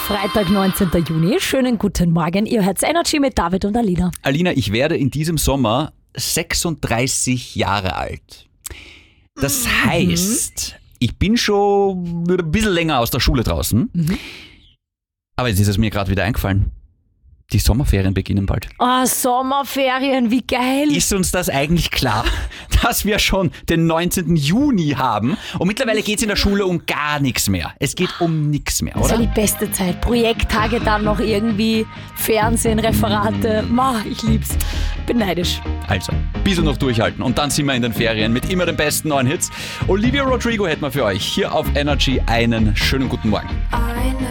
Freitag, 19. Juni. Schönen guten Morgen. Ihr hört Energy mit David und Alina. Alina, ich werde in diesem Sommer 36 Jahre alt. Das heißt, ich bin schon ein bisschen länger aus der Schule draußen. Aber jetzt ist es mir gerade wieder eingefallen. Die Sommerferien beginnen bald. Oh, Sommerferien, wie geil. Ist uns das eigentlich klar, dass wir schon den 19. Juni haben und mittlerweile geht es in der Schule um gar nichts mehr. Es geht um nichts mehr, Das ist ja oder? die beste Zeit. Projekttage dann noch irgendwie, Fernsehen, Referate. Ich lieb's. Bin neidisch. Also, bisschen noch durchhalten und dann sind wir in den Ferien mit immer den besten neuen Hits. Olivia Rodrigo hätten wir für euch hier auf Energy einen schönen guten Morgen.